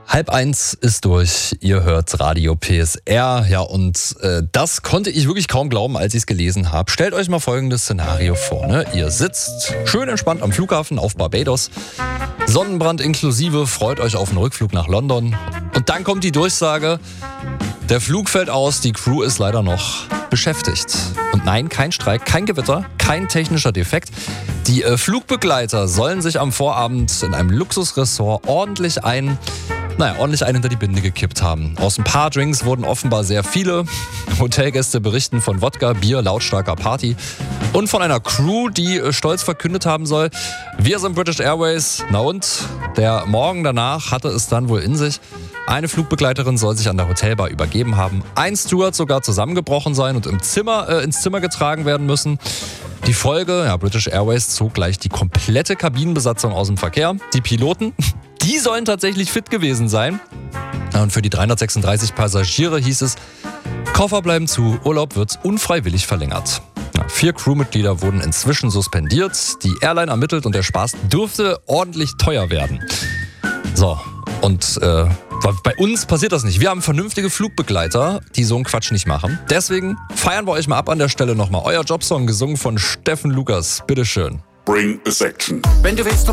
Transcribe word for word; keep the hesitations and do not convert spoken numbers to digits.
Halb eins ist durch, ihr hört Radio P S R. Ja, und äh, das konnte ich wirklich kaum glauben, als ich es gelesen habe. Stellt euch mal folgendes Szenario vor. Ne? Ihr sitzt schön entspannt am Flughafen auf Barbados, Sonnenbrand inklusive, freut euch auf einen Rückflug nach London. Und dann kommt die Durchsage, der Flug fällt aus, die Crew ist leider noch beschäftigt. Und nein, kein Streik, kein Gewitter, kein technischer Defekt. Die äh, Flugbegleiter sollen sich am Vorabend in einem Luxusressort ordentlich ein... Naja, ordentlich einen hinter die Binde gekippt haben. Aus ein paar Drinks wurden offenbar sehr viele. Hotelgäste berichten von Wodka, Bier, lautstarker Party. Und von einer Crew, die stolz verkündet haben soll, wir sind British Airways. Na und? Der Morgen danach hatte es dann wohl in sich. Eine Flugbegleiterin soll sich an der Hotelbar übergeben haben. Ein Steward sogar zusammengebrochen sein und im Zimmer, äh, ins Zimmer getragen werden müssen. Die Folge, ja, British Airways zog gleich die komplette Kabinenbesatzung aus dem Verkehr. Die Piloten, die sollen tatsächlich fit gewesen sein. Und für die dreihundertsechsunddreißig Passagiere hieß es, Koffer bleiben zu, Urlaub wird unfreiwillig verlängert. Ja, vier Crewmitglieder wurden inzwischen suspendiert. Die Airline ermittelt und der Spaß dürfte ordentlich teuer werden. So, und äh, bei uns passiert das nicht. Wir haben vernünftige Flugbegleiter, die so einen Quatsch nicht machen. Deswegen feiern wir euch mal ab an der Stelle nochmal. Euer Jobsong, gesungen von Steffen Lukas. Bitteschön. Bring a section. Wenn du willst